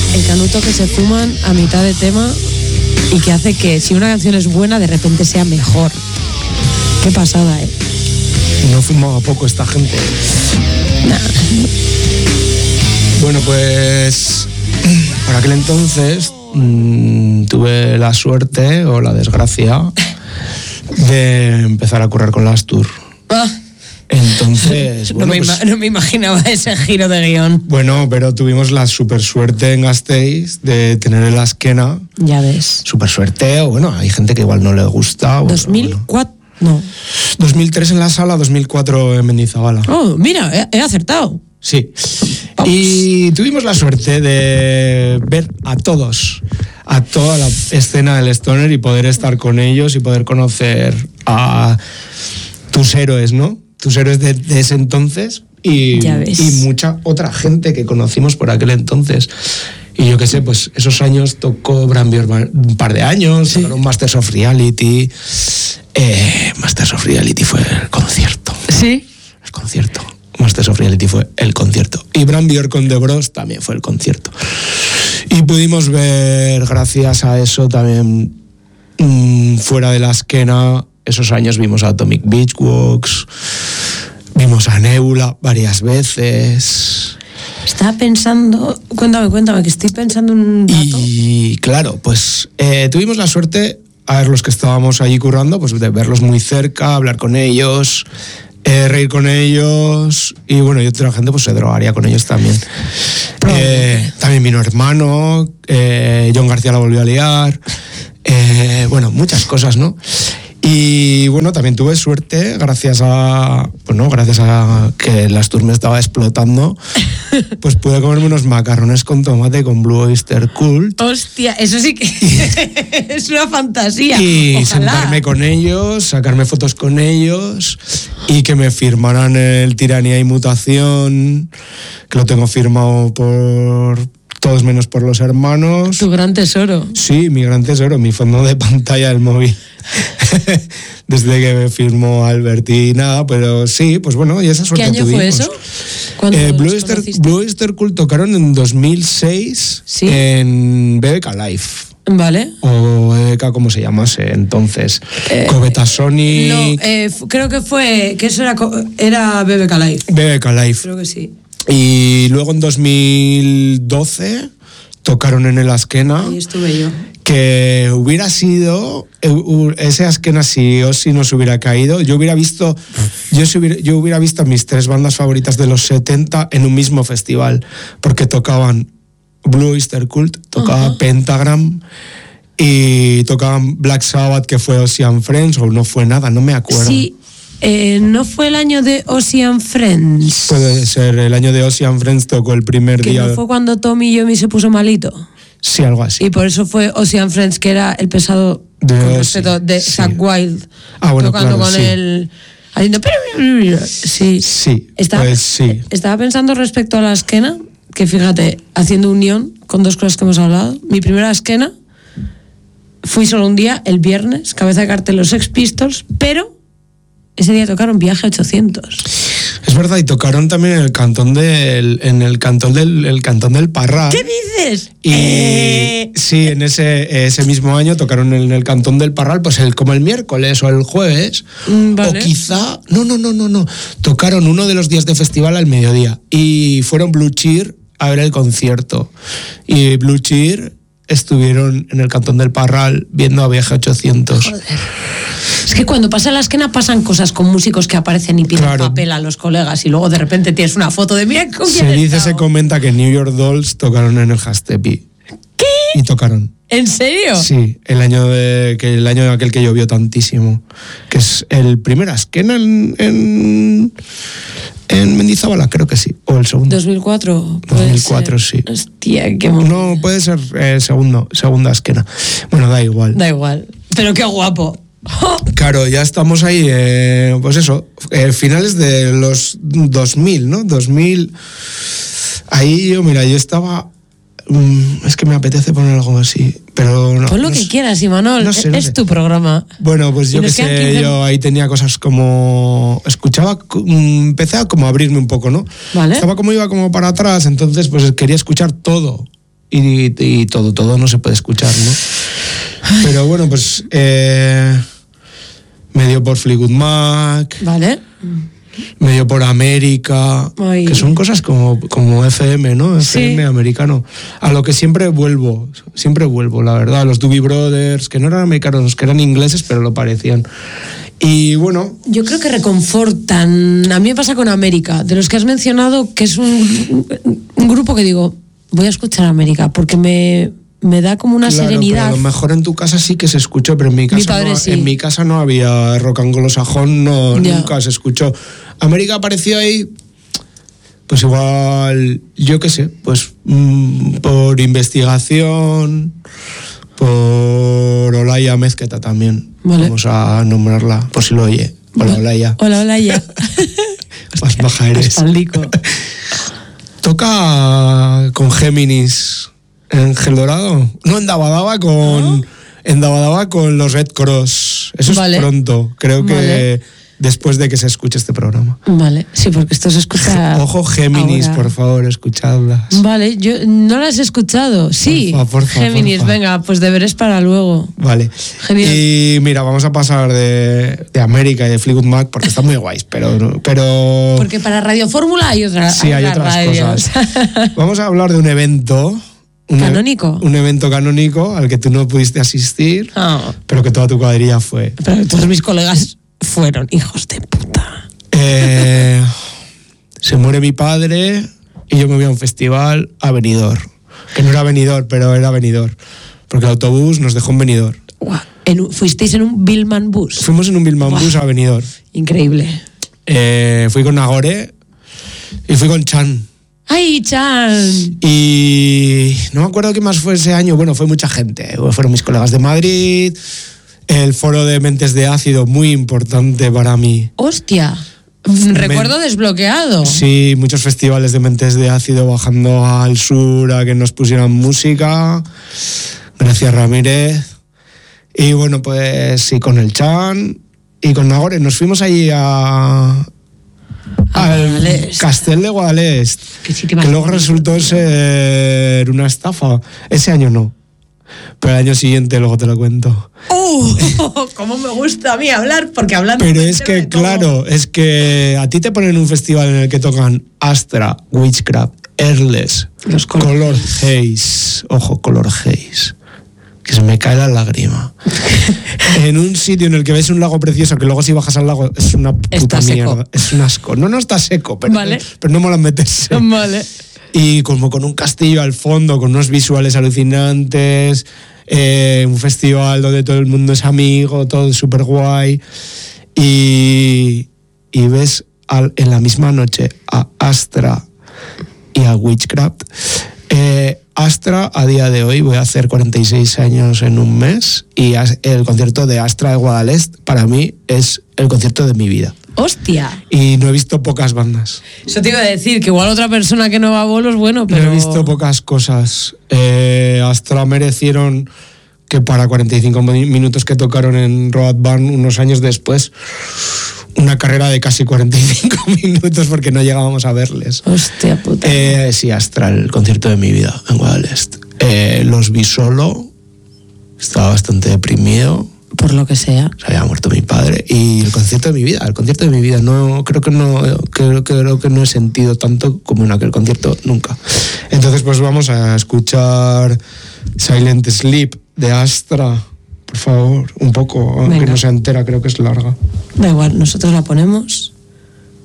El canuto que se fuman a mitad de tema y que hace que si una canción es buena de repente sea mejor. Qué pasada, No fumaba poco esta gente. Nah. Bueno, pues por aquel entonces tuve la suerte o la desgracia de empezar a currar con las Astur. Entonces, bueno, no me imaginaba ese giro de guión. Bueno, pero tuvimos la super suerte en Gasteiz de tener el Azkena. Ya ves. Super suerte, o bueno, hay gente que igual no le gusta. 2004, bueno. No. 2003 en la Sala, 2004 en Mendizabala. Oh, mira, he acertado. Sí. Vamos. Y tuvimos la suerte de ver a todos, a toda la escena del Stoner y poder estar con ellos y poder conocer a tus héroes, ¿no? Tus héroes de ese entonces y mucha otra gente que conocimos por aquel entonces. Y yo qué sé, pues esos años tocó Bram Bjork un par de años, sí. Tocaron Masters of Reality. Masters of Reality fue el concierto. ¿Sí? El concierto. Masters of Reality fue el concierto. Y Bram Bjork con The Bros también fue el concierto. Y pudimos ver, gracias a eso, también fuera de la esquena, esos años vimos a Atomic Beachworks, vimos a Nebula varias veces. Estaba pensando, cuéntame, que estoy pensando en un dato. Y claro, pues tuvimos la suerte, a ver, los que estábamos allí currando, pues de verlos muy cerca, hablar con ellos, reír con ellos, y bueno, y otra gente pues se drogaría con ellos también. También vino Hermano, John García la volvió a liar, bueno, muchas cosas, ¿no? Y bueno, también tuve suerte gracias a que la Astur me estaba explotando, pues pude comerme unos macarrones con tomate con Blue Oyster Cult. Hostia, eso sí que es una fantasía. Y ojalá sentarme con ellos, sacarme fotos con ellos y que me firmaran el Tiranía y Mutación, que lo tengo firmado por todos menos por los hermanos. Tu gran tesoro. Sí, mi gran tesoro, mi fondo de pantalla del móvil. Desde que me firmó Albert y nada, pero sí, pues bueno, y esa suerte tuvimos. ¿Qué año fue eso? Blue Oyster Cult tocaron en 2006, ¿sí? En BBK Live. Vale. O BBK, como se llamase entonces. Covetasonic. No, creo que eso era BBK Live. BBK Live. Creo que sí. Y luego en 2012 tocaron en el Azkena. Ahí estuve yo. Que hubiera sido ese Azkena si Ozzy no se hubiera caído. Yo hubiera visto mis tres bandas favoritas de los 70 en un mismo festival, porque tocaban Blue Oyster Cult, tocaba Pentagram y tocaban Black Sabbath, que fue Ozzy and Friends, o no fue nada, no me acuerdo. Sí. ¿No fue el año de Ozzy and Friends? Puede ser, el año de Ozzy and Friends tocó el primer día. ¿No fue cuando Tommy Yomi se puso malito? Sí, algo así. Y por eso fue Ozzy and Friends, que era el pesado de Zakk Wylde. Bueno, tocando claro, con sí. él. Haciendo... Sí. Sí, sí. Estaba pensando respecto a la Azkena, que fíjate, haciendo unión con dos cosas que hemos hablado. Mi primera Azkena, fui solo un día, el viernes, cabeza de cartel los Sex Pistols, pero ese día tocaron Viaje 800. Es verdad, y tocaron también en el cantón del Parral. ¿Qué dices? Y sí, en ese mismo año tocaron en el cantón del Parral, pues como el miércoles o el jueves. Vale. O quizá, no. Tocaron uno de los días de festival al mediodía y fueron Blue Cheer a ver el concierto. Y Blue Cheer estuvieron en el cantón del Parral viendo a Viaje 800. Joder. Es que cuando pasa la Azkena pasan cosas con músicos que aparecen y piden papel a los colegas y luego de repente tienes una foto de mira con quién se comenta que New York Dolls tocaron en el Hastepi. ¿Qué? Y tocaron. ¿En serio? Sí, el año aquel que llovió tantísimo, que es el primer Azkena en Mendizabala, creo que sí, o el segundo. 2004. 2004, sí. Hostia, qué no, puede ser segunda Azkena. Bueno, da igual. Pero qué guapo. Claro, ya estamos ahí, pues eso, finales de los 2000, ¿no? 2000. Ahí yo estaba... es que me apetece poner algo así, pero no. Pon lo que quieras, Imanol, no sé. Tu programa. Bueno, pues yo qué sé, yo ahí tenía cosas como... empecé a como abrirme un poco, ¿no? Vale. Iba como para atrás, entonces pues quería escuchar todo. y todo no se puede escuchar, ¿no? Pero bueno, pues me dio por Fleetwood Mac. Vale. Me dio por América, Ay. que son cosas como FM, ¿no? FM Sí. americano. A lo que siempre vuelvo, la verdad. Los Doobie Brothers, que no eran americanos, que eran ingleses, pero lo parecían. Y bueno... Yo creo que reconfortan. A mí me pasa con América, de los que has mencionado, que es un grupo que digo, voy a escuchar América, porque me da como una Claro, serenidad. pero a lo mejor en tu casa sí que se escuchó, pero en mi casa, padre sí. en mi casa no había rock anglosajón, Ya. nunca se escuchó. América apareció ahí, pues igual, yo qué sé, pues por investigación, por Olaya Mezqueta también. Vale. Vamos a nombrarla, por si lo oye. Hola, Olaya. Hola, ya. Más baja eres. Espaldico. Toca con Géminis en Gel Dorado. No, en Dabadaba con los Red Cross. Eso Vale. es pronto. Creo que Vale. después de que se escuche este programa. Vale, sí, porque esto se escucha. Ojo, Géminis, ahora. por favor, escuchadlas. Vale, yo no las he escuchado. Sí, Porfa, Géminis, porfa. venga, pues deberes para luego. Vale. Genial. Y mira, vamos a pasar de América y de Fleetwood Mac porque están muy guays, pero Porque para Radio Fórmula hay otras. sí, hay otras radios. cosas. Vamos a hablar de un evento. ¿Canónico? Un evento canónico al que tú no pudiste asistir, Ah, pero que toda tu cuadrilla fue. pero todos mis colegas fueron hijos de puta. Se muere mi padre y yo me voy a un festival a Benidorm. Que no era Benidorm, pero era Benidorm. Porque el autobús nos dejó en Benidorm. Guau, fuisteis en un Billman Bus. Fuimos en un Billman Bus a Benidorm. Increíble. Fui con Nagore y fui con Chan. ¡Ay, Chan! Y no me acuerdo qué más fue ese año. Bueno, fue mucha gente. Fueron mis colegas de Madrid, el foro de Mentes de Ácido, muy importante para mí. ¡Hostia! Recuerdo desbloqueado. Sí, muchos festivales de Mentes de Ácido bajando al sur a que nos pusieran música. Gracias, Ramírez. Y bueno, pues sí, con el Chan y con Nagore. Nos fuimos allí al Guadalest. Castell de Guadalest, Qué sitio más que luego bonito. resultó ser una estafa. Ese año no, pero el año siguiente luego te lo cuento. ¡Cómo me gusta a mí hablar! Porque hablando. Pero es que, claro, es que a ti te ponen un festival en el que tocan Astra, Witchcraft, Airless, Los Color Haze, ojo, Color Haze, que se me cae la lágrima. En un sitio en el que ves un lago precioso, que luego si bajas al lago es una puta Está seco. mierda. Es un asco. No está seco, pero, Vale. pero no mola meterse. Vale. Y como con un castillo al fondo, con unos visuales alucinantes, un festival donde todo el mundo es amigo, todo súper guay. Y ves en la misma noche a Astra y a Witchcraft. Astra, a día de hoy, voy a hacer 46 años en un mes, y el concierto de Astra de Guadalest para mí es el concierto de mi vida. ¡Hostia! Y no he visto pocas bandas. Eso te iba a decir, que igual otra persona que no va a bolos, bueno, pero. No he visto pocas cosas. Astra merecieron que para 45 minutos que tocaron en Road Band unos años después, una carrera de casi 45 minutos porque no llegábamos a verles. Hostia puta. Sí, Astra, el concierto de mi vida en Guadalest. Los vi solo, estaba bastante deprimido. Por lo que sea. Se había muerto mi padre. Y el concierto de mi vida, no creo que no he sentido tanto como en aquel concierto nunca. Entonces, pues vamos a escuchar Silent Sleep de Astra, por favor, un poco, aunque Venga. no sea entera, creo que es larga. Da igual, nosotros la ponemos.